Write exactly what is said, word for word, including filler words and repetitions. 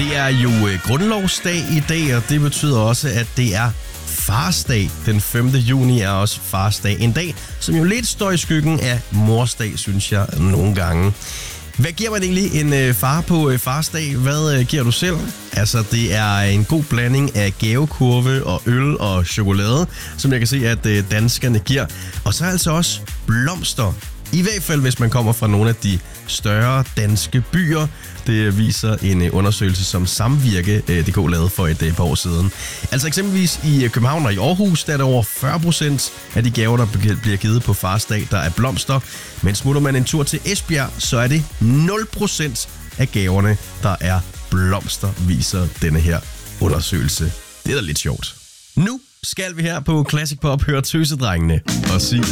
Det er jo øh, grundlovsdag i dag, og det betyder også, at det er farsdag. Den femte juni er også farsdag. En dag, som jo lidt står i skyggen af morsdag, synes jeg nogle gange. Hvad giver man egentlig en øh, far på øh, farsdag? Hvad øh, giver du selv? Altså, det er en god blanding af gavekurve og øl og chokolade, som jeg kan se, at øh, danskerne giver. Og så altså også blomster. I hvert fald, hvis man kommer fra nogle af de større danske byer. Det viser en undersøgelse, som Samvirke punktum d k lavede for et par år siden. Altså eksempelvis i København og i Aarhus, der er der over fyrre procent af de gaver, der bliver givet på farsdag, der er blomster. Men smutter man en tur til Esbjerg, så er det nul procent af gaverne, der er blomster, viser denne her undersøgelse. Det er da lidt sjovt. Nu skal vi her på Classic Pop høre Tøsedrengene og sige...